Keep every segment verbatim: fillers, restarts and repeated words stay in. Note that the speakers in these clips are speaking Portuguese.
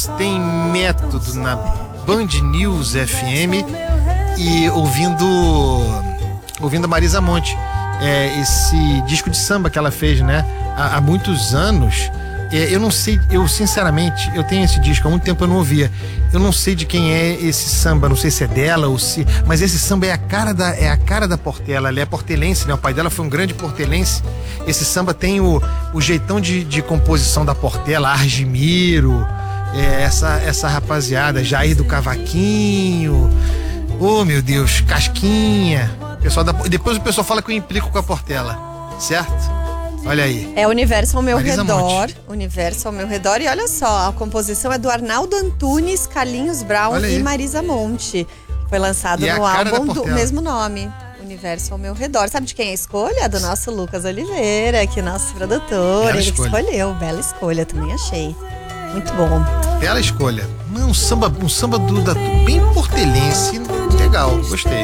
tem método na Band News F M e ouvindo ouvindo a Marisa Monte, é, esse disco de samba que ela fez, né, há, há muitos anos. É, eu não sei, eu sinceramente, eu tenho esse disco, há muito tempo eu não ouvia. Eu não sei de quem é esse samba, não sei se é dela ou se... Mas esse samba é a cara da, é a cara da Portela, ela é portelense, né? O pai dela foi um grande portelense. Esse samba tem o, o jeitão de, de composição da Portela, Argimiro, é, essa, essa rapaziada, Jair do Cavaquinho, oh meu Deus, Casquinha. Pessoal da, depois o pessoal fala que eu implico com a Portela, certo? Olha aí. É Universo ao meu Marisa redor. Monte. Universo ao meu redor. E olha só, a composição é do Arnaldo Antunes, Carlinhos Brown e Marisa Monte. Foi lançado E é no a cara da álbum do Portela. mesmo nome. Universo ao meu redor. Sabe de quem é a escolha? Do nosso Lucas Oliveira, que é nosso produtor. Bela Ele que escolha. escolheu. Bela escolha, também achei. Muito bom. Bela escolha. Não, um samba, um samba do, da, bem portelense. Legal, gostei.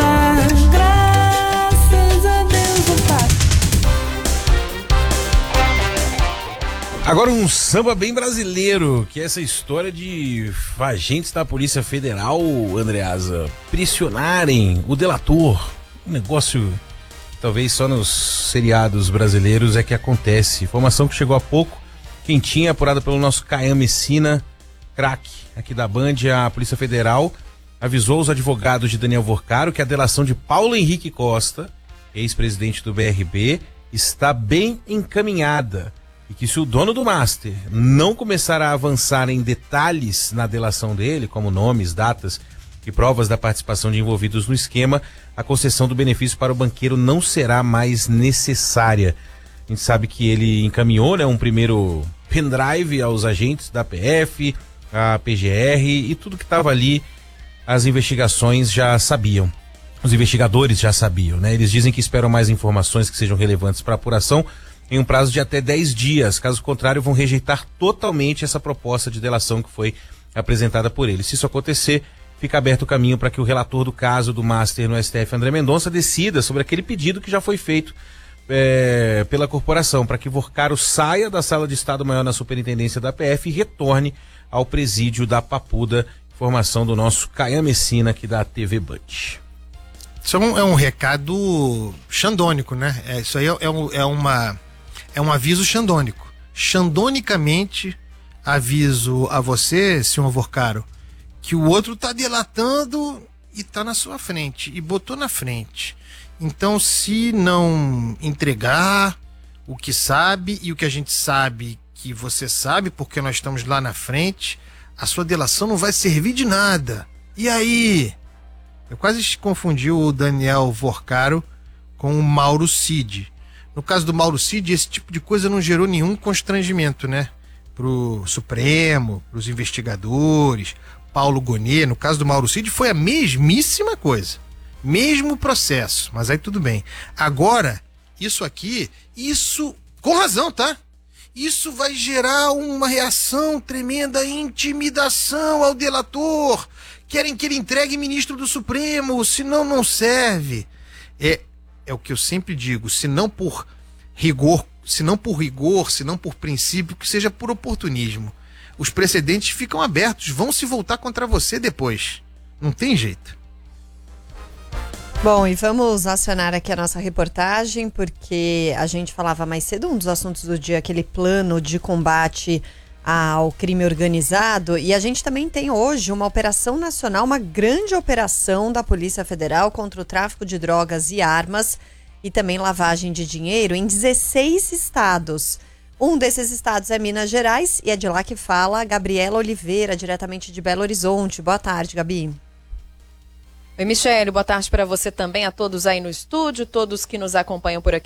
Agora um samba bem brasileiro, que é essa história de agentes da Polícia Federal, Andreasa, pressionarem o delator. Um negócio que talvez só nos seriados brasileiros é que acontece. Informação que chegou há pouco, quentinha, apurada pelo nosso Caian Messina, craque aqui da Band. A Polícia Federal avisou os advogados de Daniel Vorcaro que a delação de Paulo Henrique Costa, ex-presidente do B R B, está bem encaminhada. E que se o dono do Master não começar a avançar em detalhes na delação dele, como nomes, datas e provas da participação de envolvidos no esquema, a concessão do benefício para o banqueiro não será mais necessária. A gente sabe que ele encaminhou, né, um primeiro pendrive aos agentes da P F, a P G R, e tudo que estava ali, as investigações já sabiam. Os investigadores já sabiam, né? Eles dizem que esperam mais informações que sejam relevantes para a apuração em um prazo de até dez dias. Caso contrário, vão rejeitar totalmente essa proposta de delação que foi apresentada por eles. Se isso acontecer, fica aberto o caminho para que o relator do caso do Master no S T F, André Mendonça, decida sobre aquele pedido que já foi feito é, pela corporação, para que Vorcaro saia da sala de Estado-Maior na Superintendência da P F e retorne ao presídio da Papuda. Informação do nosso Caian Messina, aqui da T V Band. Isso é um, é um recado xandônico, né? É, isso aí é, é, um, é, uma, é um aviso xandônico. Xandonicamente aviso a você, senhor Vorcaro, que o outro tá delatando e tá na sua frente, e botou na frente. Então, se não entregar o que sabe e o que a gente sabe que você sabe, porque nós estamos lá na frente, a sua delação não vai servir de nada. E aí? Eu quase confundi o Daniel Vorcaro com o Mauro Cid. No caso do Mauro Cid, esse tipo de coisa não gerou nenhum constrangimento, né? Pro Supremo, pros investigadores, Paulo Gonet. No caso do Mauro Cid foi a mesmíssima coisa. Mesmo processo, mas aí tudo bem. Agora, isso aqui, isso, com razão, tá? Isso vai gerar uma reação tremenda, intimidação ao delator. Querem que ele entregue ministro do Supremo, senão não serve. É, é o que eu sempre digo, se não por rigor, se não por rigor, se não por princípio, que seja por oportunismo. Os precedentes ficam abertos, vão se voltar contra você depois. Não tem jeito. Bom, e vamos acionar aqui a nossa reportagem, porque a gente falava mais cedo, um dos assuntos do dia, aquele plano de combate ao crime organizado, e a gente também tem hoje uma operação nacional, uma grande operação da Polícia Federal contra o tráfico de drogas e armas e também lavagem de dinheiro em dezesseis estados. Um desses estados é Minas Gerais e é de lá que fala a Gabriela Oliveira, diretamente de Belo Horizonte. Boa tarde, Gabi. Oi, Michele, boa tarde para você também, a todos aí no estúdio, todos que nos acompanham por aqui